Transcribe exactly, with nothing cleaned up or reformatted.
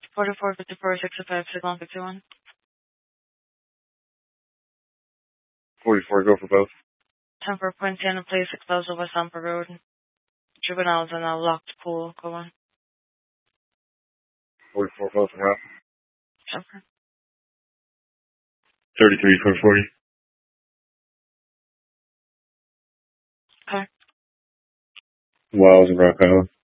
forty-four, fifty-four, sixty-five, sixty-one, fifty-one. forty-four, go for both. ten for Pointe in place, explosive West Amper Road. Juveniles in a locked pool, go on. forty-four, both and route. ten for. thirty-three, four forty. Okay. Wiles and Rock Island.